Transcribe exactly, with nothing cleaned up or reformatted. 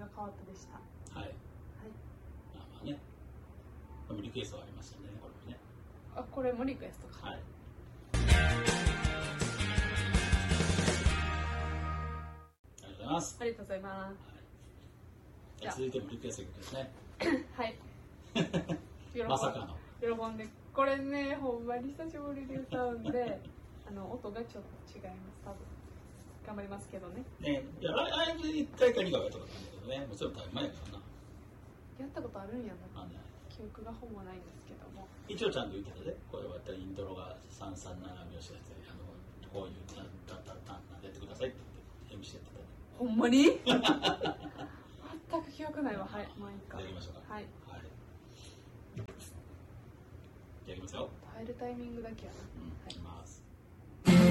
が変わったでした。 はい。はい。まあまあね。リクエストがありましたね、これもね。 あ、これもリクエストか。 はい。ありがとうございます。 ありがとうございます。はい、 じゃあ続いてもリクエスト曲ですね。 はい。 まさかの。 喜んで、これね、ほんまに久しぶりで歌うんで、あの音がちょっと違います。多分頑張りますけどね。 ね、いやライブでいっかいかにかいやったことあるんだけどね、もちろん大変前やからな。 やったことあるんやな。 あんね。 記憶がほぼないんですけども。 一応ちゃんと言ってたで、これはイントロがさんさんなな拍子で、あのこういうタンタンタンタンやってくださいって言って エムシー やってたね。 ほんまに？全く記憶ないわ。はい、もういいか。 やりましょうか。 はい。 はい。じゃあいきますよ。 耐えるタイミングだけやな。 うん。はい。